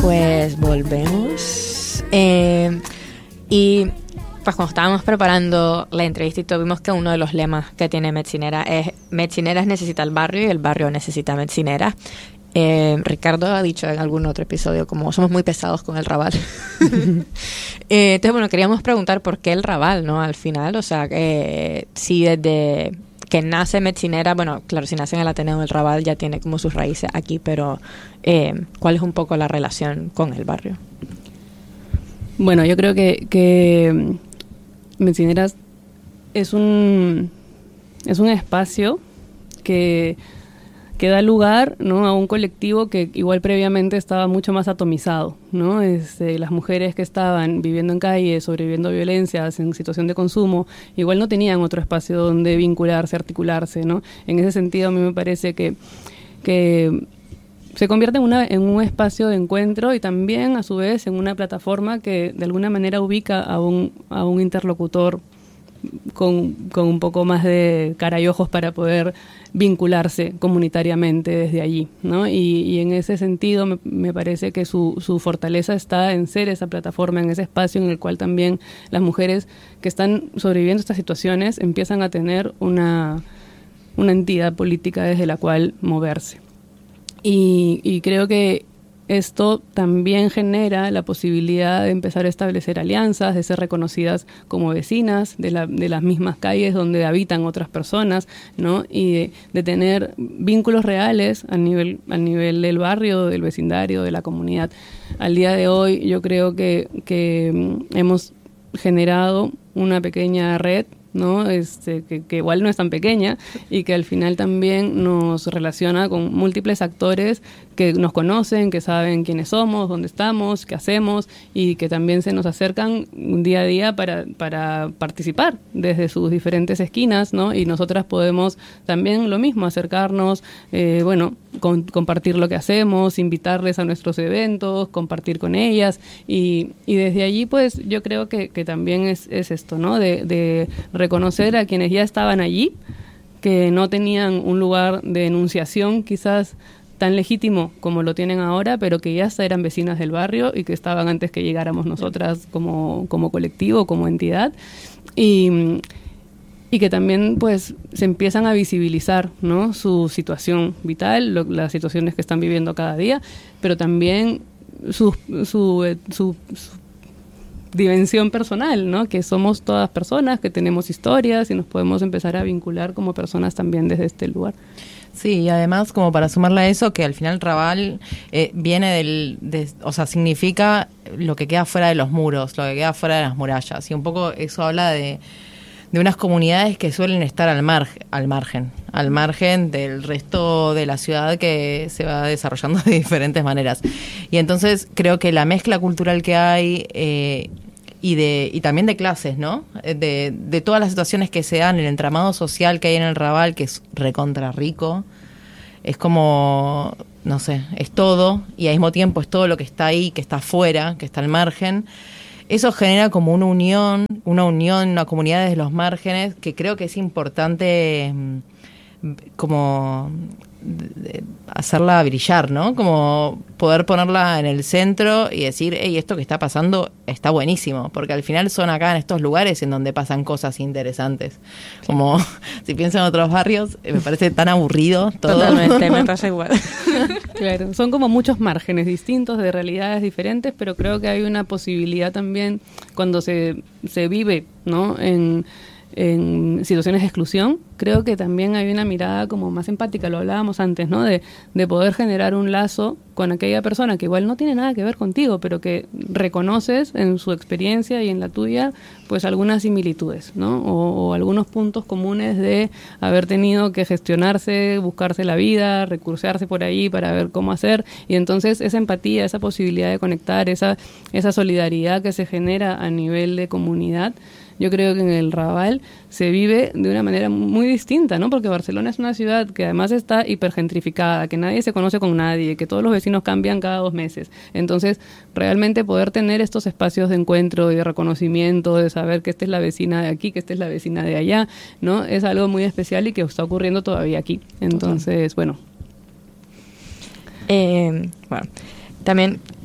Pues volvemos. Y pues cuando estábamos preparando la entrevista y todo, vimos que uno de los lemas que tiene Metzineras es: Metzineras necesita el barrio y el barrio necesita Metzineras. Ricardo ha dicho en algún otro episodio como somos muy pesados con el Raval. Entonces, bueno, queríamos preguntar por qué el Raval, ¿no? Al final, o sea, si desde que nace Metzineras, bueno, claro, si nace en el Ateneo del Raval ya tiene como sus raíces aquí, pero ¿cuál es un poco la relación con el barrio? Bueno, yo creo que Metzineras es un espacio que da lugar, ¿no?, a un colectivo que igual previamente estaba mucho más atomizado, ¿no? Las mujeres que estaban viviendo en calle, sobreviviendo a violencias, en situación de consumo, igual no tenían otro espacio donde vincularse, articularse, ¿no? En ese sentido, a mí me parece que se convierte en un espacio de encuentro y también, a su vez, en una plataforma que de alguna manera ubica a un interlocutor con un poco más de cara y ojos para poder vincularse comunitariamente desde allí, ¿no? Y en ese sentido me parece que su fortaleza está en ser esa plataforma, en ese espacio en el cual también las mujeres que están sobreviviendo estas situaciones empiezan a tener una entidad política desde la cual moverse. Y creo que esto también genera la posibilidad de empezar a establecer alianzas, de ser reconocidas como vecinas de las mismas calles donde habitan otras personas, ¿no? Y de tener vínculos reales a nivel del barrio, del vecindario, de la comunidad. Al día de hoy yo creo que hemos generado una pequeña red, ¿no? Que igual no es tan pequeña y que al final también nos relaciona con múltiples actores que nos conocen, que saben quiénes somos, dónde estamos, qué hacemos y que también se nos acercan día a día para participar desde sus diferentes esquinas, ¿no? Y nosotras podemos también lo mismo, acercarnos, compartir lo que hacemos, invitarles a nuestros eventos, compartir con ellas y desde allí pues yo creo que también es esto, ¿no? De reconocer a quienes ya estaban allí, que no tenían un lugar de enunciación quizás tan legítimo como lo tienen ahora, pero que ya hasta eran vecinas del barrio y que estaban antes que llegáramos nosotras como colectivo, como entidad, y que también pues se empiezan a visibilizar, ¿no?, su situación vital, las situaciones que están viviendo cada día, pero también su dimensión personal, ¿no?, que somos todas personas, que tenemos historias y nos podemos empezar a vincular como personas también desde este lugar. Sí, y además, como para sumarle a eso, que al final Raval viene significa lo que queda fuera de los muros, lo que queda fuera de las murallas, y un poco eso habla de unas comunidades que suelen estar al margen del resto de la ciudad, que se va desarrollando de diferentes maneras. Y entonces creo que la mezcla cultural que hay y también de clases, ¿no? De todas las situaciones que se dan, el entramado social que hay en el Raval, que es recontra rico, es como, no sé, es todo, y al mismo tiempo es todo lo que está ahí, que está afuera, que está al margen. Eso genera como una unión, una comunidad desde los márgenes, que creo que es importante como hacerla brillar, ¿no? Como poder ponerla en el centro y decir, hey, esto que está pasando está buenísimo, porque al final son acá en estos lugares en donde pasan cosas interesantes. Como si pienso en otros barrios, me parece tan aburrido todo. Totalmente, me pasa igual. Claro, son como muchos márgenes distintos de realidades diferentes, pero creo que hay una posibilidad también cuando se vive, ¿no?, en situaciones de exclusión. Creo que también hay una mirada como más empática, lo hablábamos antes, ¿no?, de poder generar un lazo con aquella persona que igual no tiene nada que ver contigo, pero que reconoces en su experiencia y en la tuya pues algunas similitudes, ¿no?, o algunos puntos comunes de haber tenido que gestionarse, buscarse la vida, recursearse por ahí para ver cómo hacer, y entonces esa empatía, esa posibilidad de conectar, esa solidaridad que se genera a nivel de comunidad, yo creo que en el Raval se vive de una manera muy distinta, ¿no? Porque Barcelona es una ciudad que además está hipergentrificada, que nadie se conoce con nadie, que todos los vecinos cambian cada 2 meses. Entonces, realmente poder tener estos espacios de encuentro y de reconocimiento, de saber que esta es la vecina de aquí, que esta es la vecina de allá, ¿no?, es algo muy especial y que está ocurriendo todavía aquí. Entonces, bueno. También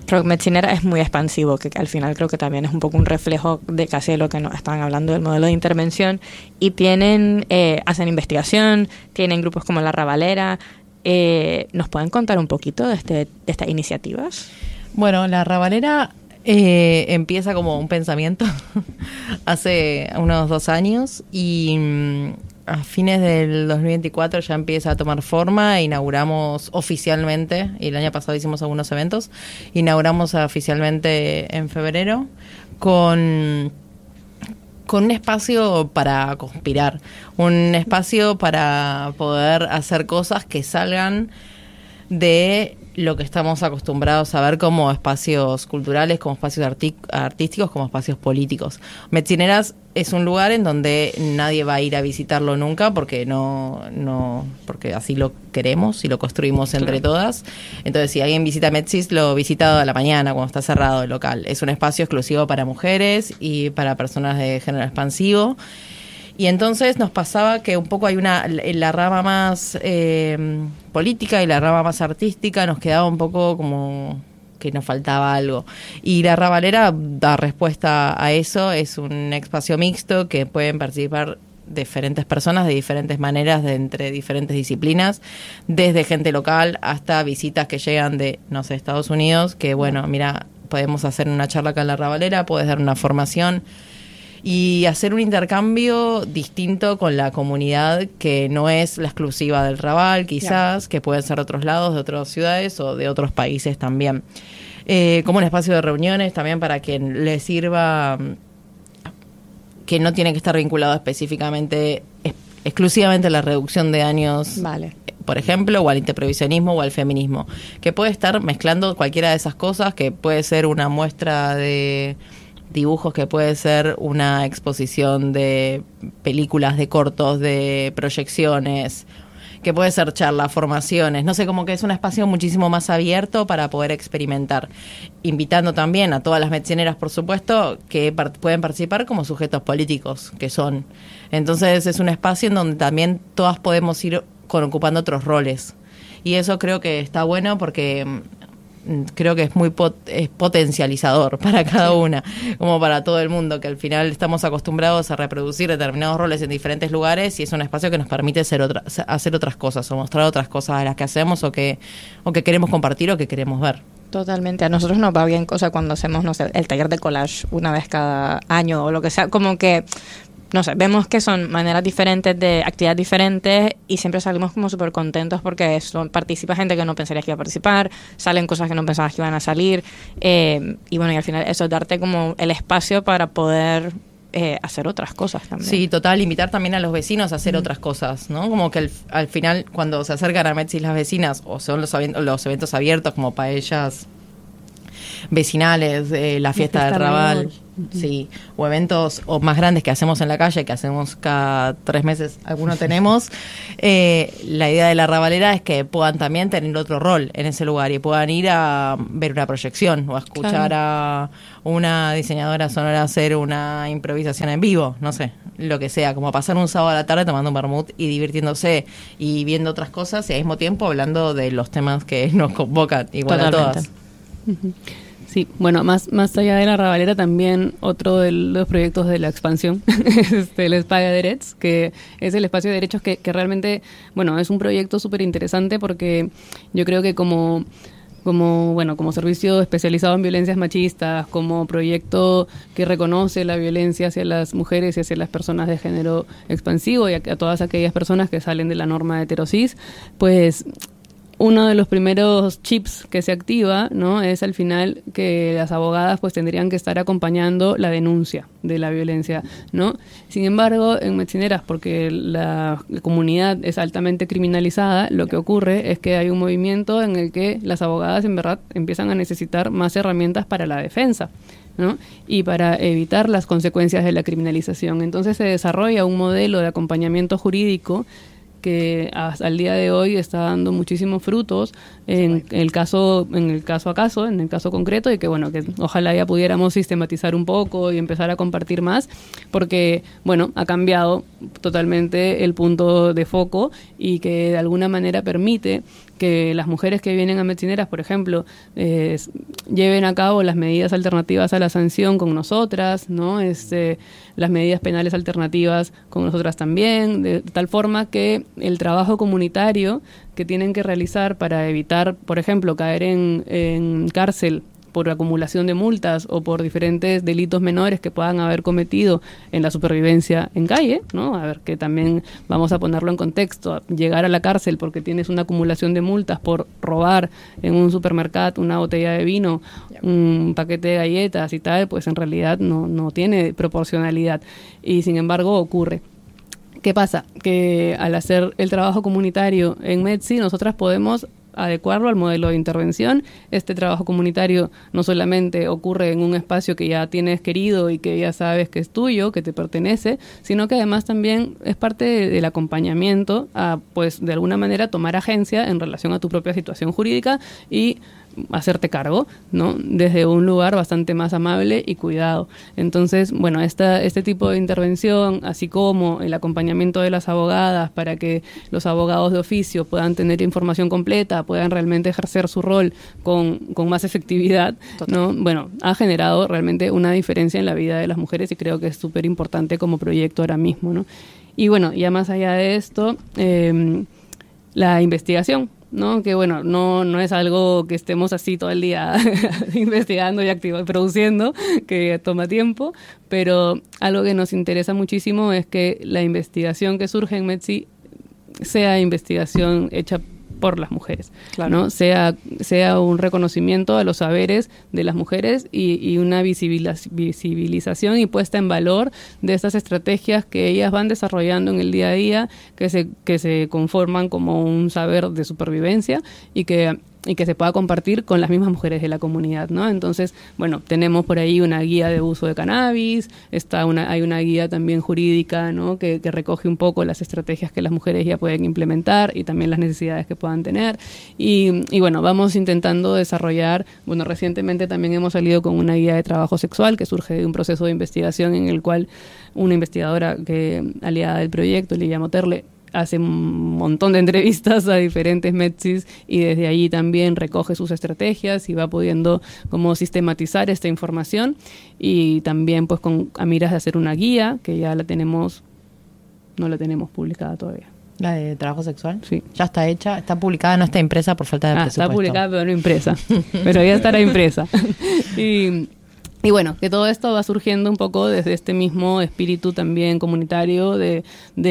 Medcinera es muy expansivo, que al final creo que también es un poco un reflejo de casi de lo que nos estaban hablando del modelo de intervención, y tienen, hacen investigación, tienen grupos como La Rabalera. ¿Nos pueden contar un poquito de estas iniciativas? Bueno, La Rabalera empieza como un pensamiento hace unos 2 años y a fines del 2024 ya empieza a tomar forma. Inauguramos oficialmente, y el año pasado hicimos algunos eventos, inauguramos oficialmente en febrero con un espacio para conspirar, un espacio para poder hacer cosas que salgan de lo que estamos acostumbrados a ver como espacios culturales, como espacios artísticos, como espacios políticos. Metcineras es un lugar en donde nadie va a ir a visitarlo nunca porque porque así lo queremos y lo construimos entre todas. Entonces, si alguien visita Metsis, lo visita a la mañana cuando está cerrado el local. Es un espacio exclusivo para mujeres y para personas de género expansivo. Y entonces nos pasaba que un poco hay la rama más política y la rama más artística nos quedaba un poco como que nos faltaba algo. Y La Rabalera da respuesta a eso, es un espacio mixto que pueden participar diferentes personas de diferentes maneras, entre diferentes disciplinas, desde gente local hasta visitas que llegan de, no sé, Estados Unidos, que bueno, mira, podemos hacer una charla acá en La Rabalera, puedes dar una formación y hacer un intercambio distinto con la comunidad que no es la exclusiva del Raval, quizás, que pueden ser de otros lados, de otras ciudades o de otros países también. Como un espacio de reuniones también para quien le sirva, que no tiene que estar vinculado específicamente, exclusivamente a la reducción de daños, por ejemplo, o al interprevisionismo o al feminismo, que puede estar mezclando cualquiera de esas cosas, que puede ser una muestra de dibujos, que puede ser una exposición de películas, de cortos, de proyecciones, que puede ser charlas, formaciones, no sé, como que es un espacio muchísimo más abierto para poder experimentar, invitando también a todas las medicineras, por supuesto, que pueden participar como sujetos políticos que son. Entonces es un espacio en donde también todas podemos ir ocupando otros roles, y eso creo que está bueno porque creo que es muy es potencializador para cada una, como para todo el mundo, que al final estamos acostumbrados a reproducir determinados roles en diferentes lugares, y es un espacio que nos permite hacer otras cosas o mostrar otras cosas de las que hacemos o que queremos compartir o que queremos ver. Totalmente. A nosotros nos va bien cosa cuando hacemos, no sé, el taller de collage una vez cada año o lo que sea, como que no sé, vemos que son maneras diferentes de actividades diferentes y siempre salimos como súper contentos porque participa gente que no pensaría que iba a participar, salen cosas que no pensabas que iban a salir, y bueno, y al final eso es darte como el espacio para poder hacer otras cosas también. Sí, total, invitar también a los vecinos a hacer otras cosas, ¿no? Como que al final cuando se acercan a Metsis las vecinas, o son los eventos abiertos como paellas vecinales, la fiesta del Raval, sí, o eventos o más grandes que hacemos en la calle, que hacemos cada 3 meses, algunos tenemos, la idea de La Rabalera es que puedan también tener otro rol en ese lugar y puedan ir a ver una proyección o a escuchar a una diseñadora sonora hacer una improvisación en vivo, no sé, lo que sea, como pasar un sábado a la tarde tomando un vermut y divirtiéndose y viendo otras cosas y al mismo tiempo hablando de los temas que nos convocan igual. Totalmente. A todas. Sí, bueno, más allá de La Rabalera, también otro de los proyectos de la expansión es el Espai de Derechos, que es el espacio de derechos que realmente, bueno, es un proyecto súper interesante porque yo creo que como servicio especializado en violencias machistas, como proyecto que reconoce la violencia hacia las mujeres y hacia las personas de género expansivo y a todas aquellas personas que salen de la norma heterosis, pues uno de los primeros chips que se activa, ¿no?, es al final que las abogadas pues tendrían que estar acompañando la denuncia de la violencia, ¿no? Sin embargo, en Metcineras, porque la comunidad es altamente criminalizada, lo que ocurre es que hay un movimiento en el que las abogadas en verdad empiezan a necesitar más herramientas para la defensa, ¿no?, y para evitar las consecuencias de la criminalización. Entonces se desarrolla un modelo de acompañamiento jurídico que hasta el día de hoy está dando muchísimos frutos en el caso concreto, y que bueno, que ojalá ya pudiéramos sistematizar un poco y empezar a compartir más, porque bueno, ha cambiado totalmente el punto de foco y que de alguna manera permite que las mujeres que vienen a Metcineras, por ejemplo, lleven a cabo las medidas alternativas a la sanción con nosotras, ¿no? Las medidas penales alternativas con nosotras también, de tal forma que el trabajo comunitario que tienen que realizar para evitar, por ejemplo, caer en cárcel por acumulación de multas o por diferentes delitos menores que puedan haber cometido en la supervivencia en calle, ¿no? A ver, que también vamos a ponerlo en contexto, llegar a la cárcel porque tienes una acumulación de multas por robar en un supermercado una botella de vino, un paquete de galletas y tal, pues en realidad no tiene proporcionalidad y sin embargo ocurre. ¿Qué pasa? Que al hacer el trabajo comunitario en METSI, nosotras podemos adecuarlo al modelo de intervención. Este trabajo comunitario no solamente ocurre en un espacio que ya tienes querido y que ya sabes que es tuyo, que te pertenece, sino que además también es parte del acompañamiento a, pues, de alguna manera tomar agencia en relación a tu propia situación jurídica y hacerte cargo, ¿no? Desde un lugar bastante más amable y cuidado. Entonces, bueno, este tipo de intervención, así como el acompañamiento de las abogadas para que los abogados de oficio puedan tener información completa, puedan realmente ejercer su rol con más efectividad, ¿no? Bueno, ha generado realmente una diferencia en la vida de las mujeres y creo que es súper importante como proyecto ahora mismo, ¿no? Y bueno, ya más allá de esto, la investigación, ¿no? Que bueno, no es algo que estemos así todo el día investigando y produciendo, que toma tiempo, pero algo que nos interesa muchísimo es que la investigación que surge en METSI sea investigación hecha por las mujeres, claro, ¿no? Sea un reconocimiento a los saberes de las mujeres y una visibilización y puesta en valor de estas estrategias que ellas van desarrollando en el día a día, que se conforman como un saber de supervivencia y que se pueda compartir con las mismas mujeres de la comunidad, ¿no? Entonces, bueno, tenemos por ahí una guía de uso de cannabis, hay una guía también jurídica, ¿no? Que recoge un poco las estrategias que las mujeres ya pueden implementar y también las necesidades que puedan tener. Y bueno, vamos intentando desarrollar, bueno, recientemente también hemos salido con una guía de trabajo sexual que surge de un proceso de investigación en el cual una investigadora aliada del proyecto, Lilia Moterle, hace un montón de entrevistas a diferentes METSIs y desde allí también recoge sus estrategias y va pudiendo como sistematizar esta información y también pues a miras de hacer una guía que ya no la tenemos publicada todavía. ¿La de trabajo sexual? Sí. Ya está hecha, está publicada, no está impresa por falta de presupuesto. Está publicada pero no impresa, pero ya estará impresa. Y bueno, que todo esto va surgiendo un poco desde este mismo espíritu también comunitario de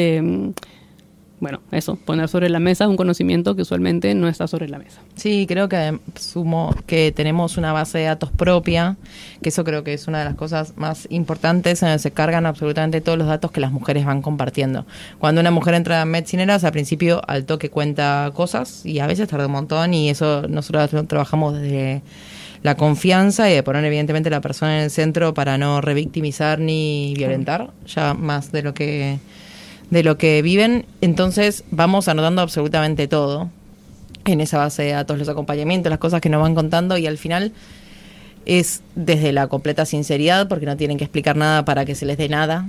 bueno, eso, poner sobre la mesa un conocimiento que usualmente no está sobre la mesa. Sí, creo que sumo que tenemos una base de datos propia, que eso creo que es una de las cosas más importantes, en donde se cargan absolutamente todos los datos que las mujeres van compartiendo. Cuando una mujer entra a Medcineras, al principio al toque cuenta cosas y a veces tarda un montón y eso nosotros trabajamos desde la confianza y de poner evidentemente a la persona en el centro para no revictimizar ni violentar, ya más de lo que viven. Entonces vamos anotando absolutamente todo en esa base de datos, los acompañamientos, las cosas que nos van contando y al final es desde la completa sinceridad porque no tienen que explicar nada para que se les dé nada.